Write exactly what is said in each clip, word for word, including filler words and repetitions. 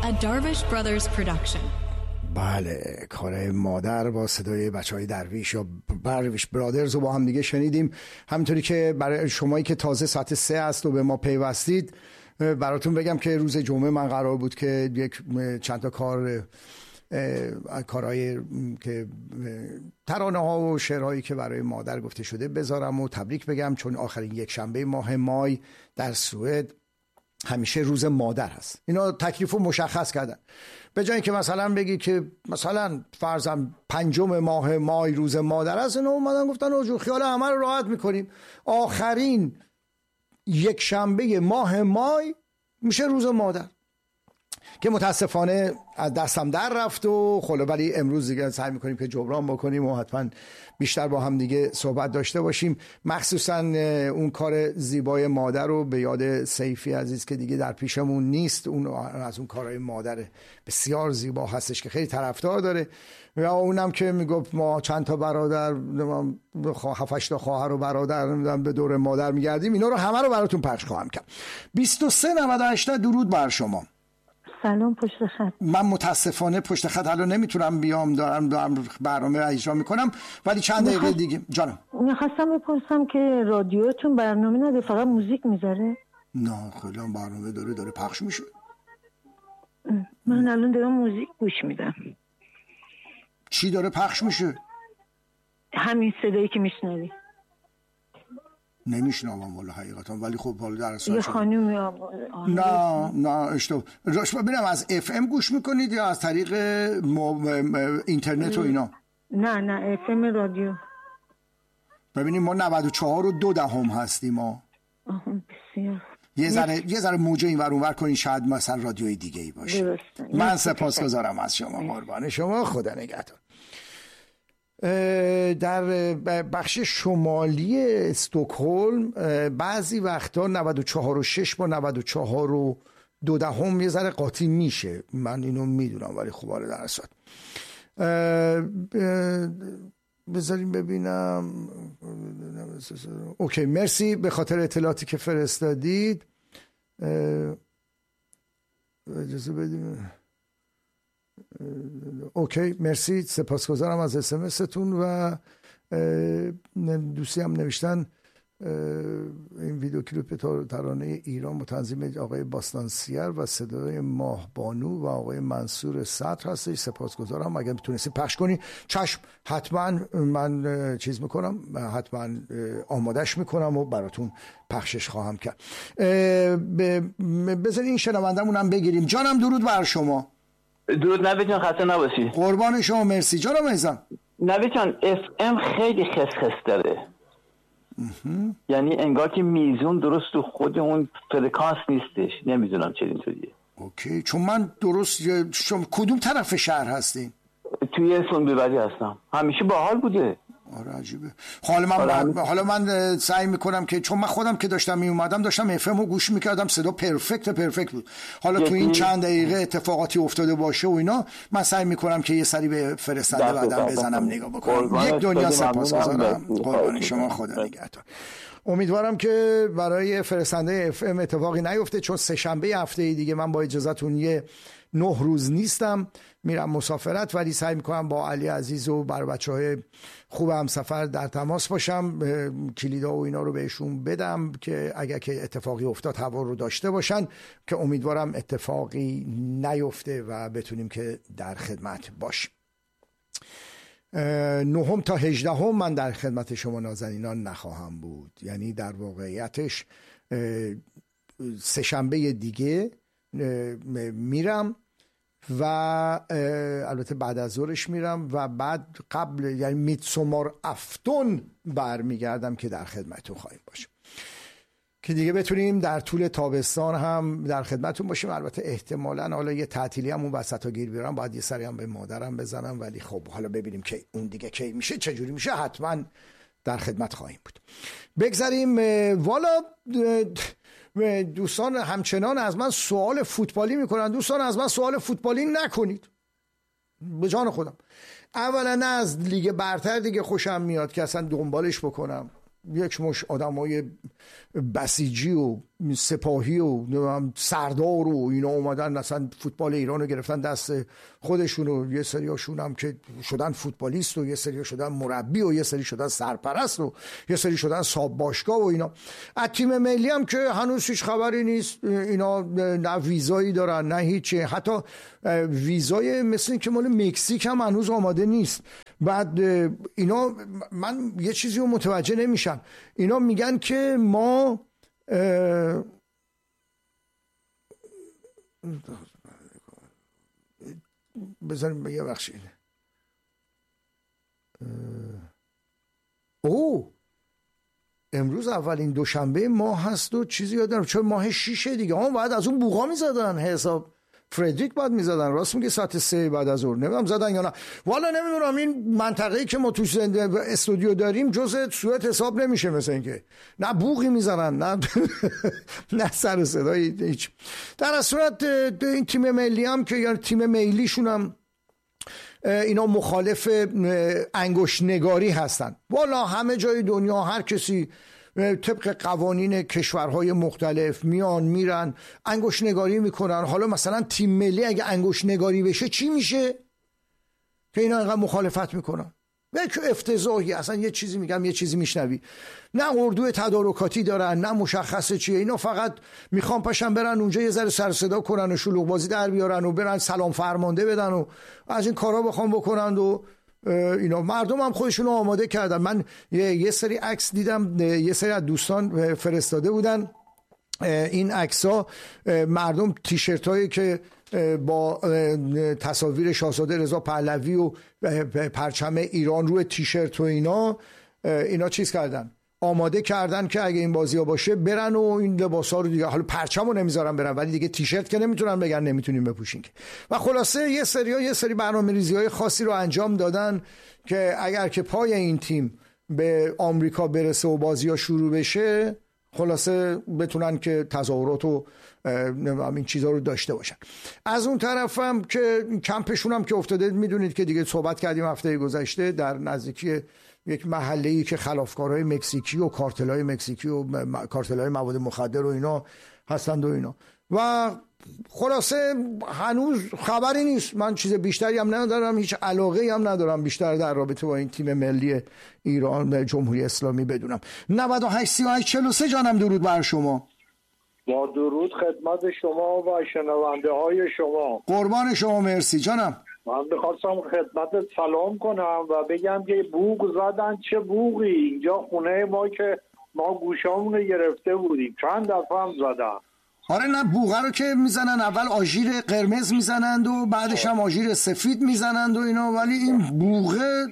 A Darvish Brothers production. بله، کار مادر با صدای بچهای درویش یا درویش برادرز رو با هم دیگه شنیدیم. همینطوری که برای شمایی که تازه ساعت سه است و به ما پیوستید، براتون بگم که روز جمعه من قرار بود که یک چند تا کار کارهای که ترانه ها و شعرهایی که برای مادر گفته شده بذارم و تبریک بگم، چون آخرین یک شنبه ماه مای در سوئد همیشه روز مادر هست. اینا تکلیف رو مشخص کردن. به جایی که مثلا بگی که مثلا فرضاً پنجم ماه مای روز مادر است، اینا اومدن گفتن اوجو خیال همه رو راحت میکنیم، آخرین یک شنبه ماه مای میشه روز مادر، که متاسفانه از دستم در رفت و خلا، ولی امروز دیگه سعی میکنیم که جبران بکنیم و حتما بیشتر با هم دیگه صحبت داشته باشیم، مخصوصا اون کار زیبای مادر رو به یاد سیفی عزیز که دیگه در پیشمون نیست. اون از اون کارهای مادر بسیار زیبا هستش که خیلی طرفدار داره، و اونم که میگفت ما چند تا برادر، هفت هشت تا خواهر و برادر به دور مادر میگردیم. اینا رو همه رو براتون پخش خواهم کرد. بیست و سه نود و هشت درود بر شما. سلام، پشت خط. من متاسفانه پشت خط حالا نمیتونم بیام، دارم دارم برنامه اجرا میکنم، ولی چند دقیقه میخواست... دیگه جانم. میخواستم بپرسم که رادیوتون برنامه نداره، فقط موزیک میذاره؟ نه خیلی برنامه داره، داره پخش میشه. من الان دارم موزیک گوش میدم. چی داره پخش میشه؟ همین صدایی که میشنوی. نمیشنوم والا حقیقتا، ولی خب حالا در اصل یه خانومی نه نه اشتباه. راش ببینم از اف ام گوش میکنید یا از طریق مو... اینترنت و اینا؟ نه نه اف ام رادیو. ببینیم ما نود و چهار و دو دهم هستیم ما. آها بسیار. یه ذره یه ذره موجه این ور اون ور کنین، شاید مثلا رادیوی دیگه ای باشه. درسته. من سپاسگزارم از شما، قربان شما، خدا نگهدار. در بخش شمالی استکهلم بعضی وقتا نود و چهار و شش با نود و چهار و دو دهم یه ذره قاطی میشه، من اینو میدونم، ولی خب آره در اصل بذاریم ببینم. اوکی، مرسی به خاطر اطلاعاتی که فرستادید. اجازه بدیم. اوکی مرسی، سپاسگزارم از اس ام اس تون. و دوستی هم نوشتن این ویدیو کلیپ ترانه ایران با تنظیم آقای باستانسیر و صدای ماه بانو و آقای منصور صدر هستش. سپاسگزارم، اگر میتونستی پخش کنی چشم، حتما من چیز میکنم، حتما آمادش میکنم و براتون پخشش خواهم کرد. بذاری این شنوندمون هم بگیریم. جانم درود بر شما. درود نوید جان، خسته نباشی. قربان شما، مرسی جانم عزیزم. نوید جان اف ام خیلی خس خس داره، یعنی انگار که میزون درست تو خود اون فرکانس نیستش، نمیدونم چه اینطوریه. اوکی، چون من درست شما کدوم طرف شهر هستین؟ توی سنبیبری هستم، همیشه باحال بوده. آره عجیبه. حالا من آره. حالا من سعی میکنم که چون من خودم که داشتم می اومدم داشتم اف ام رو گوش میکردم، صدا پرفکت پرفکت بود. حالا تو این چند دقیقه اتفاقاتی افتاده باشه و اینا، من سعی میکنم که یه سری به فرستنده بعدم بزنم نگاه بکنم. یک دنیا سپاسگزارم، قربان شما، خدا نگهدار. امیدوارم که برای فرستنده اف ام اتفاقی نیفته، چون سه شنبه هفته دیگه من با اجازهتون یه نه روز نیستم، میرم مسافرت، ولی سعی میکنم با علی عزیز و بر بچهای خوب هم سفر در تماس باشم، کلیدا و اینا رو بهشون بدم که اگر که اتفاقی افتاد هوا رو داشته باشن، که امیدوارم اتفاقی نیفته و بتونیم که در خدمت باشیم. نهم تا هجدهم من در خدمت شما نازنینان نخواهم بود، یعنی در واقعیتش سه شنبه دیگه میرم و البته بعد از ظهرش میرم و بعد قبل، یعنی میتسومار افتون برمیگردم که در خدمتتون خواهیم باشیم، که دیگه بتونیم در طول تابستان هم در خدمتتون باشیم. البته احتمالاً حالا یه تعطیلی هم اون وسطا گیر بیارم، باید یه سری هم به مادرم بزنم، ولی خب حالا ببینیم که اون دیگه کی میشه، چجوری میشه، حتما در خدمت خواهیم بود. بگذاریم. والا دوستان همچنان از من سوال فوتبالی میکنن. دوستان از من سوال فوتبالی نکنید، به جان خودم. اولا نه از لیگ برتر دیگه خوشم میاد که اصلا دنبالش بکنم، یک مش آدمای بسیجی و سپاهی و سردار و اینا اومدن اصلا فوتبال ایران رو گرفتن دست خودشون و یه سریاشون هم که شدن فوتبالیست و یه سری شدن مربی و یه سری شدن سرپرست و یه سری شدن صاحب باشگاه و اینا. از تیم ملی هم که هنوز هیچ خبری نیست، اینا نه ویزایی دارن نه هیچی، حتی ویزای مثل که مال مکزیک هم هنوز آماده نیست. بعد اینا من یه چیزی رو متوجه نمیشم، اینا میگن که ما بذاریم یه بخشید او امروز اولین دوشنبه ماه هست و چیزی یادم چون ماه شیشه دیگه ها باید از اون بوغا میزدن، حساب فردریک باید میزدن. راست میگه ساعت سه بعد از ظهر، نمیدونم زدن یا نه، والا نمیدونم. این منطقه‌ای که ما توش استودیو داریم جزء سوئد حساب نمیشه، مثل اینکه نه بوقی میزنن نه نه سر صدای هیچ. در اصل صورت این تیم ملی هم که یعنی تیم ملیشون هم اینا مخالف انگشت نگاری هستن. والا همه جای دنیا هر کسی طبق قوانین کشورهای مختلف میان میرن انگشت نگاری میکنن. حالا مثلا تیم ملی اگه انگشت نگاری بشه چی میشه که اینا اینقدر مخالفت میکنن؟ یک افتضاحی. اصلا یه چیزی میگم یه چیزی میشنوی، نه اردو تدارکاتی دارن نه مشخصه چیه، اینا فقط میخوان پاشن برن اونجا یه ذره سر صدا کنن و شلوغ بازی در بیارن و برن سلام فرمانده بدن و از این کارا بخوام بکنن و اینا. مردم هم خودشون رو آماده کردن. من یه, یه سری عکس دیدم، یه سری از دوستان فرستاده بودن این عکس‌ها، مردم تیشرت هایی که با تصاویر شاهزاده رضا پهلوی و پرچم ایران روی تیشرت و اینا اینا چیز کردن، آماده کردن که اگه این بازی ها باشه برن و این لباس ها رو دیگه، حالا پرچم رو نمیذارن برن ولی دیگه تیشرت که نمیتونن بگن نمیتونیم بپوشین. و خلاصه یه سری ها یه سری برنامه ریزی های خاصی رو انجام دادن که اگر که پای این تیم به آمریکا برسه و بازی ها شروع بشه خلاصه بتونن که تظاهرات و این چیزها رو داشته باشن. از اون طرف هم که کمپشون هم که افتاده، میدونید که دیگه صحبت کردیم هفته گذشته، در نزدیکی یک محله‌ای که خلافکارهای مکزیکی و کارتل‌های مکزیکی و کارتل‌های مواد مخدر و اینا هستند و اینا. و خلاصه هنوز خبری نیست. من چیز بیشتری هم ندارم، هیچ علاقه‌ای هم ندارم بیشتر در رابطه با این تیم ملی ایران جمهوری اسلامی بدونم. نود و هشت سی و هشت چهل و سه جانم درود بر شما. با درود خدمت شما و شنونده های شما. قربان شما، مرسی جانم. من می‌خواستم خدمت سلام کنم و بگم که بوق زدن. چه بوقی اینجا خونه ما که ما گوشامون رو گرفته بودیم چند دفعه هم زدن. آره نه بوقه رو که میزنن اول آژیر قرمز میزنند و بعدش هم آژیر سفید میزنند و اینا، ولی این بوقه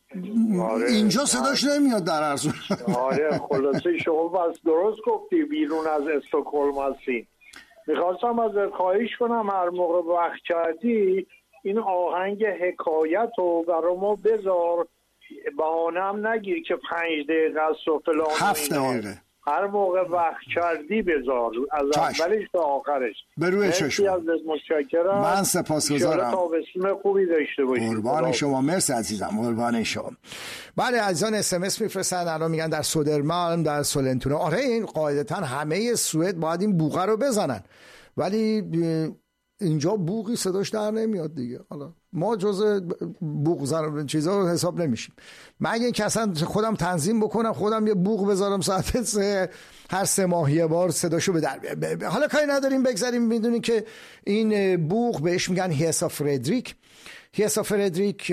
آره اینجا صداش نمیاد در ارزون. آره خلاصه شما بس درست گفتی بیرون از استکهلم هستین. میخواستم ازت خواهش کنم هر موقع وقت کردی این آهنگ حکایت رو برای ما بذار، بهانه هم نگیر که پنج دقیقه است و فلان. هفت دقیقه هر موقع وقت کردی بذار از چشم. اولش تا آخرش. به روی چشم. متشکرم. من سپاسگزارم. تابستون خوبی داشته باشید. قربان شما، مرسی عزیزم، قربان شما. بله عزیزان اس ام اس میفرستن الان میگن در سودرمالم در سولنتونه. آره این قاعدتا همه سوئد باید این بوقه رو بزنن ولی اینجا بوقی صداش در نمیاد دیگه. حالا ما جز بوق زن چیزا رو حساب نمیشیم. مگه اینکه اصلا خودم تنظیم بکنم، خودم یه بوق بذارم ساعت سه هر سه ماه یه بار صداشو به در بیارم. حالا کاری نداریم بگذاریم. میدونین که این بوق بهش میگن هیسا فردریک. هیسا فردریک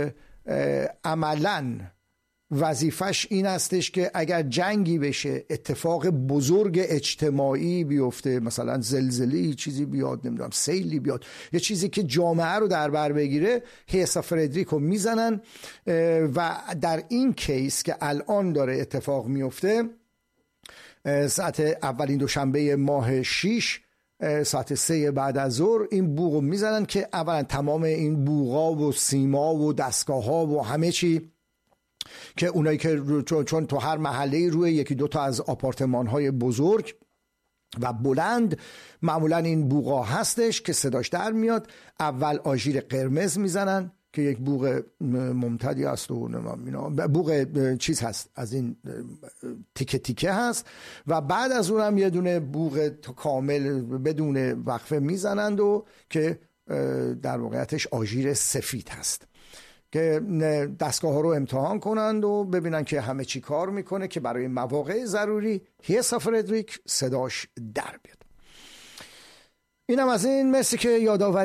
عملاً وظیفش این هستش که اگر جنگی بشه، اتفاق بزرگ اجتماعی بیفته، مثلا زلزله‌ای چیزی بیاد، نمیدونم سیلی بیاد، یه چیزی که جامعه رو در بر بگیره، هیسا فردریک رو میزنن. و در این کیس که الان داره اتفاق میفته، ساعت اولین دوشنبه ماه شیش ساعت سه بعد از ظهر این بوق رو میزنن که اولا تمام این بوقا و سیما و دستگاه ها و همه چی که اونایی که چون تو هر محله روی یکی دوتا از آپارتمان های بزرگ و بلند معمولا این بوقا هستش که صداش در میاد. اول آژیر قرمز میزنن که یک بوق ممتدی هست و بوق چیز هست از این تیکه تیکه هست و بعد از اونم یه دونه بوق کامل بدون وقفه میزنند و که در واقعیتش آژیر سفید هست که دستگاه ها رو امتحان کنند و ببینن که همه چی کار میکنه که برای مواقع ضروری هیسا فردریک صداش در بیاد. اینم از این، مرسی که یادآوری